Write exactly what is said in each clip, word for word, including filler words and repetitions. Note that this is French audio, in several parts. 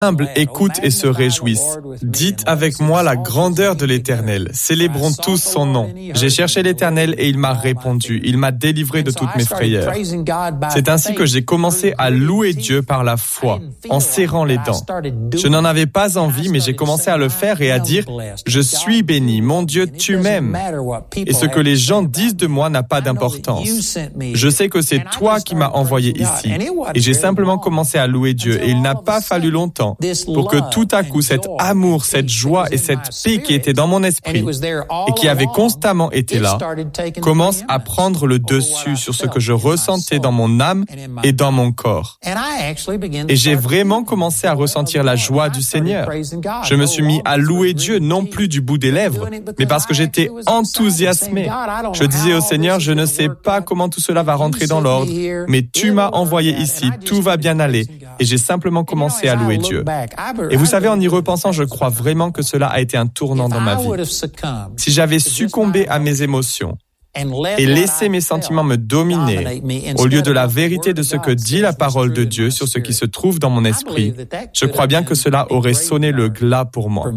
humbles écoutent et se réjouissent. Dites avec moi la grandeur de l'Éternel. Célébrons tous son nom. J'ai cherché l'Éternel et il m'a répondu. Il m'a délivré de toutes mes frayeurs. C'est ainsi que j'ai commencé à louer Dieu par la foi, en serrant les dents. Je n'en avais pas envie, mais j'ai commencé à le faire et à dire « Je suis béni, mon Dieu, tu m'aimes. » Et ce que les gens disent de moi n'a pas d'importance. Je sais que c'est toi qui m'as envoyé ici. Et j'ai simplement commencé à louer Dieu et il n'a pas fallu longtemps pour que tout à coup cet amour, cette joie et cette paix qui était dans mon esprit et qui avait constamment été là commence à prendre le dessus sur ce que je ressentais dans mon âme et dans mon corps. Et j'ai vraiment commencé à ressentir la joie du Seigneur. Je me suis mis à louer Dieu non plus du bout des lèvres, mais parce que j'étais enthousiasmé. Je disais au Seigneur, je ne sais pas comment tout cela va rentrer dans l'ordre, mais tu m'as envoyé ici, tout va bien aller. Et j'ai simplement commencé à louer Dieu. Et vous savez, en y repensant, je crois vraiment que cela a été un tournant dans ma vie. Si j'avais succombé à mes émotions et laissé mes sentiments me dominer, au lieu de la vérité de ce que dit la parole de Dieu sur ce qui se trouve dans mon esprit, je crois bien que cela aurait sonné le glas pour moi.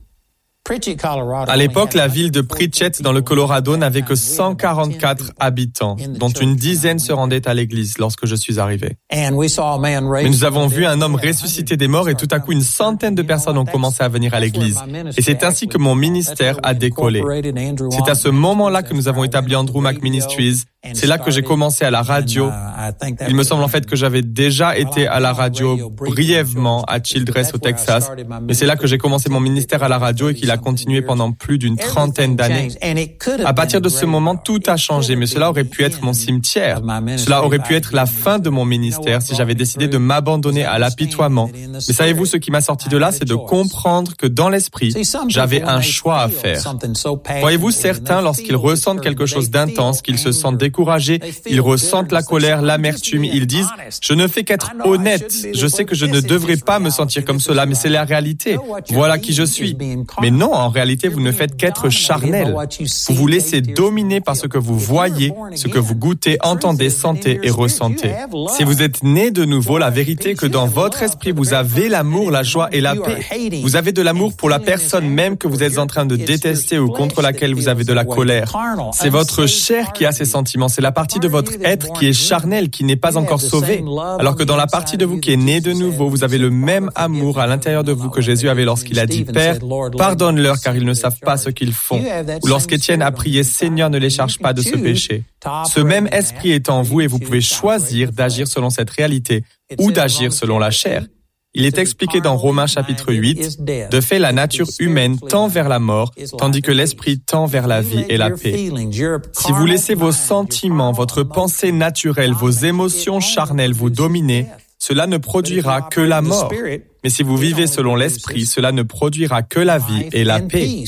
À l'époque, la ville de Pritchett dans le Colorado n'avait que cent quarante-quatre habitants, dont une dizaine se rendaient à l'église lorsque je suis arrivé. Mais nous avons vu un homme ressusciter des morts et tout à coup une centaine de personnes ont commencé à venir à l'église. Et c'est ainsi que mon ministère a décollé. C'est à ce moment-là que nous avons établi Andrew Mack Ministries. C'est là que j'ai commencé à la radio. Il me semble en fait que j'avais déjà été à la radio brièvement à Childress au Texas, mais c'est là que j'ai commencé mon ministère à la radio et qu'il a continué pendant plus d'une trentaine d'années. À partir de ce moment, tout a changé, mais cela aurait pu être mon cimetière. Cela aurait pu être la fin de mon ministère si j'avais décidé de m'abandonner à l'apitoiement. Mais savez-vous, ce qui m'a sorti de là, c'est de comprendre que dans l'esprit, j'avais un choix à faire. Voyez-vous, certains, lorsqu'ils ressentent quelque chose d'intense, qu'ils se sentent découragés, ils ressentent la colère, l'amertume, ils disent « Je ne fais qu'être honnête, je sais que je ne devrais pas me sentir comme cela, mais c'est la réalité, voilà qui je suis. » Mais non, en réalité, vous ne faites qu'être charnel. Vous vous laissez dominer par ce que vous voyez, ce que vous goûtez, entendez, sentez et ressentez. Si vous êtes né de nouveau, la vérité est que dans votre esprit, vous avez l'amour, la joie et la paix. Vous avez de l'amour pour la personne même que vous êtes en train de détester ou contre laquelle vous avez de la colère. C'est votre chair qui a ces sentiments. C'est la partie de votre être qui est charnelle, qui n'est pas encore sauvée. Alors que dans la partie de vous qui est née de nouveau, vous avez le même amour à l'intérieur de vous que Jésus avait lorsqu'il a dit « Père, pardonne-leur car ils ne savent pas ce qu'ils font ». Ou lorsqu'Étienne a prié « Seigneur, ne les charge pas de ce péché ». Ce même esprit est en vous et vous pouvez choisir d'agir selon cette réalité ou d'agir selon la chair. Il est expliqué dans Romains chapitre huit, de fait la nature humaine tend vers la mort, tandis que l'esprit tend vers la vie et la paix. Si vous laissez vos sentiments, votre pensée naturelle, vos émotions charnelles vous dominer, cela ne produira que la mort. Mais si vous vivez selon l'esprit, cela ne produira que la vie et la paix.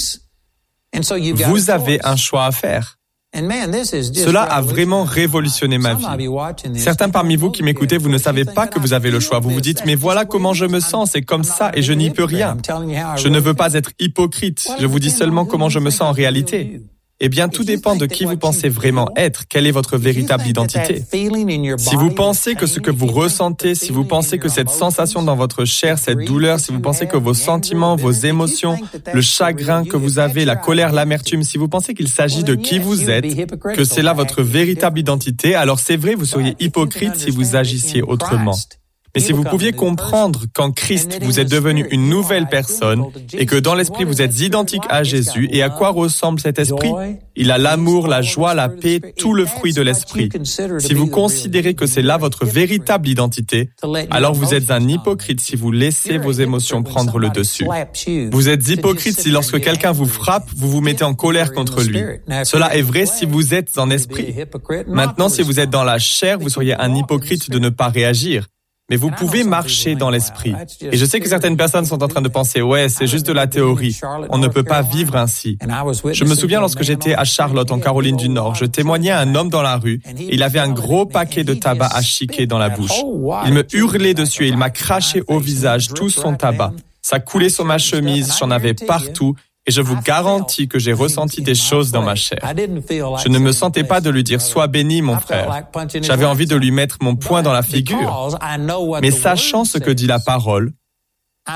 Vous avez un choix à faire. Cela a vraiment révolutionné ma vie. Certains parmi vous qui m'écoutez, vous ne savez pas que vous avez le choix. Vous vous dites, mais voilà comment je me sens, c'est comme ça et je n'y peux rien. Je ne veux pas être hypocrite, je vous dis seulement comment je me sens en réalité. Eh bien, tout dépend de qui vous pensez vraiment être. Quelle est votre véritable identité? Si vous pensez que ce que vous ressentez, si vous pensez que cette sensation dans votre chair, cette douleur, si vous pensez que vos sentiments, vos émotions, le chagrin que vous avez, la colère, l'amertume, si vous pensez qu'il s'agit de qui vous êtes, que c'est là votre véritable identité, alors c'est vrai, vous seriez hypocrite si vous agissiez autrement. Mais si vous pouviez comprendre qu'en Christ, vous êtes devenu une nouvelle personne et que dans l'esprit, vous êtes identique à Jésus, et à quoi ressemble cet esprit? Il a l'amour, la joie, la paix, tout le fruit de l'esprit. Si vous considérez que c'est là votre véritable identité, alors vous êtes un hypocrite si vous laissez vos émotions prendre le dessus. Vous êtes hypocrite si lorsque quelqu'un vous frappe, vous vous mettez en colère contre lui. Cela est vrai si vous êtes en esprit. Maintenant, si vous êtes dans la chair, vous seriez un hypocrite de ne pas réagir. Mais vous pouvez marcher dans l'esprit. Et je sais que certaines personnes sont en train de penser, ouais, c'est juste de la théorie. On ne peut pas vivre ainsi. Je me souviens lorsque j'étais à Charlotte, en Caroline du Nord, je témoignais à un homme dans la rue. Et il avait un gros paquet de tabac à chiquer dans la bouche. Il me hurlait dessus et il m'a craché au visage tout son tabac. Ça coulait sur ma chemise, j'en avais partout. Et je vous garantis que j'ai ressenti des choses dans ma chair. Je ne me sentais pas de lui dire « Sois béni, mon frère ». J'avais envie de lui mettre mon poing dans la figure. Mais sachant ce que dit la parole,